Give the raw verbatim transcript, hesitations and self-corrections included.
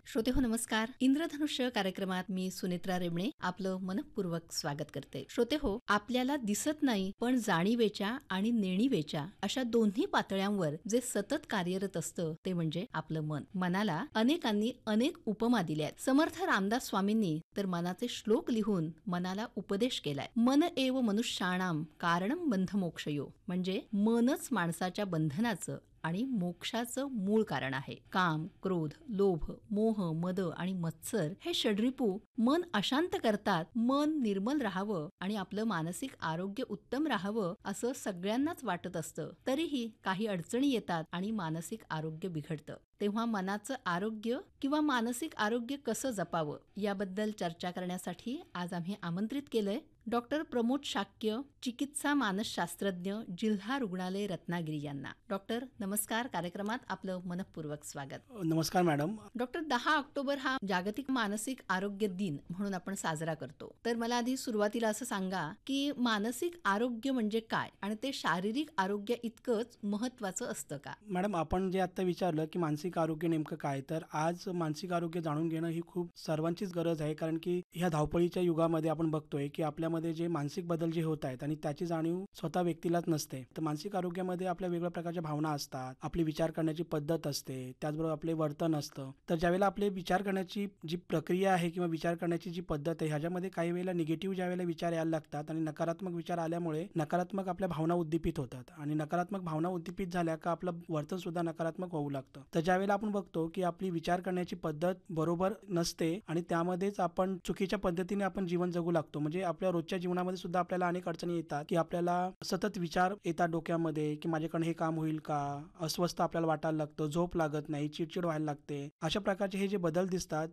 श्रोते हो नमस्कार. इंद्रधनुष्य कार्यक्रमात मी सुनेत्रा रेमणे आपलं मनपूर्वक स्वागत करते. श्रोते हो, आपल्याला दिसत नाही पण जाणीवेच्या आणि नेणीवेच्या अशा दोन्ही पातळ्यांवर जे सतत कार्यरत असतं ते म्हणजे आपलं मन. मनाला अनेकांनी अनेक उपमा दिल्यात. समर्थ रामदास स्वामींनी तर मनाचे श्लोक लिहून मनाला उपदेश केलाय. मन एव मनुष्याणाम कारणम बंध मोक्षयो, म्हणजे मनच माणसाच्या बंधनाचं आणि मोक्षाचं मूळ कारण आहे. काम, क्रोध, लोभ, मोह, मद आणि मत्सर हे षड्रिपू मन अशांत करतात. मन निर्मल राहावं आणि आपलं मानसिक आरोग्य उत्तम राहावं असं सगळ्यांनाच वाटत असतं. तरीही काही अडचणी येतात आणि मानसिक आरोग्य बिघडतं. तेव्हा मनाचं आरोग्य किंवा मानसिक आरोग्य कसं जपावं याबद्दल चर्चा करण्यासाठी आज आम्ही आमंत्रित केलंय डॉक्टर प्रमोद शाक्य, चिकित्सा मानसशास्त्रज्ञ, जिल्हा रुग्णालय रत्नागिरी यांना. डॉक्टर नमस्कार. कार्यक्रमात आपलं मनपूर्वक स्वागत. नमस्कार मॅडम. डॉक्टर, दहा ऑक्टोबर हा जागतिक मानसिक आरोग्य दिन म्हणून आपण साजरा करतो. तर मला आधी सुरुवातीला असं सांगा की मानसिक आरोग्य म्हणजे काय आणि ते शारीरिक आरोग्य इतकंच महत्वाचं असतं का? मॅडम, आपण जे आता विचारलं की मानसिक आरोग्य नेमकं काय, तर आज मानसिक आरोग्य जाणून घेणं ही खूप सर्वांचीच गरज आहे. कारण की ह्या धावपळीच्या युगामध्ये आपण बघतोय की आपल्यामध्ये जे मानसिक बदल जे होत आहेत आणि त्याची जाणीव स्वतः व्यक्तीलाच नसते. तर मानसिक आरोग्यामध्ये आपल्या वेगवेगळ्या प्रकारच्या भावना असतात, आपली विचार करण्याची पद्धत असते, त्याचबरोबर आपले वर्तन असतं. तर ज्यावेळेला आपले विचार करण्याची जी प्रक्रिया आहे किंवा विचार करण्याची जी पद्धत आहे ह्याच्यामध्ये काही वेळेला निगेटिव्ह ज्यावेळेला विचार यायला लागतात आणि नकारात्मक विचार आल्यामुळे नकारात्मक आपल्या भावना उद्दीपित होतात आणि नकारात्मक भावना उद्दीपित झाल्या का आपलं वर्तन सुद्धा नकारात्मक होऊ लागतं. तर ज्यावेळेला आपण बघतो की आपली विचार करण्याची पद्धत बरोबर नसते आणि त्यामध्येच आपण चुकीच्या पद्धतीने आपण जीवन जगू लागतो. म्हणजे आपल्या रोजच्या जीवनामध्ये सुद्धा आपल्याला अनेक अडचणी येतात की आपल्याला सतत विचार येतात डोक्यामध्ये की माझ्याकडे हे काम होईल का, अस्वस्थ आपल्याला वाटायला लागतं, झोप लागत नाही, चिडचिड व्हायला लागते. अशा प्रकारचे हे जे बदल दिसतात